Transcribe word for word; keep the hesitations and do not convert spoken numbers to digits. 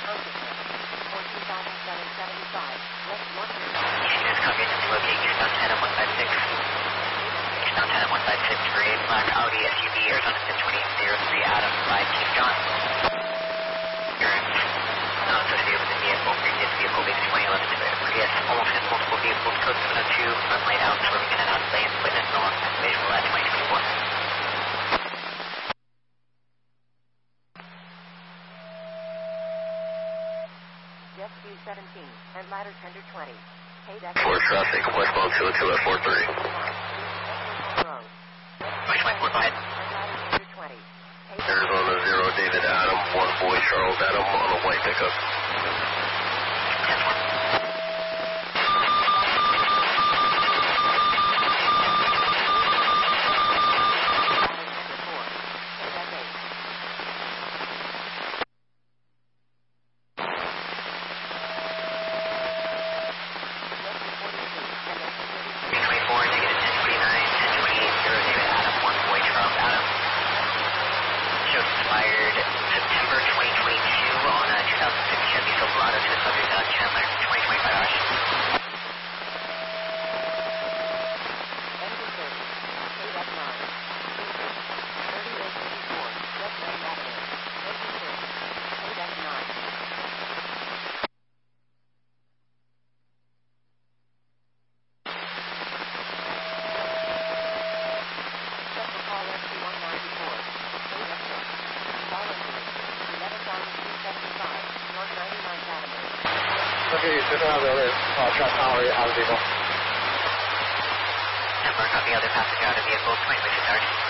Consciousness. fourteen thousand seven hundred seventy-five. West one hundred. Units copy to locate Eastbound Tandem one five six. Eastbound Tandem one five six for a black Audi S U V, Arizona six two zero three Adam by King John. Appearance not associated with the vehicle. Previous vehicle base twenty eleven Toyota Prius. Almost hit multiple vehicles. Code seven oh two. Front light out. Swerving in and out of lanes. Witness no longer visual at twenty twenty-four. Jet Q seventeen and ladder tender twenty. four traffic, westbound two oh two at four three. twenty twenty-four, go ahead. Arizona zero, David Adam, one boy, Charles Adam on a white pickup. ten four. Okay, just another other uh, truck power out of the vehicle. ten four, copy other passenger out of vehicle, twenty twenty-two,